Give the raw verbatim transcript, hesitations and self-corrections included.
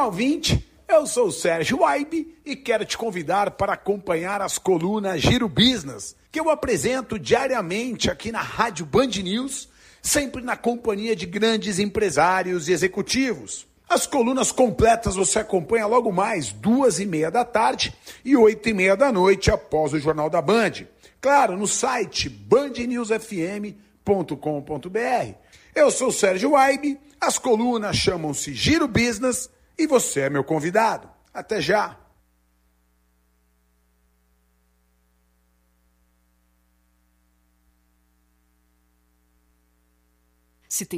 Olá, ouvinte, eu sou o Sérgio Waibe e quero te convidar para acompanhar as colunas Giro Business, que eu apresento diariamente aqui na Rádio Band News, sempre na companhia de grandes empresários e executivos. As colunas completas você acompanha logo mais duas e meia da tarde e oito e meia da noite após o Jornal da Band. Claro, no site band news f m ponto com ponto b r. Eu sou o Sérgio Waibe, as colunas chamam-se Giro Business e você é meu convidado. Até já!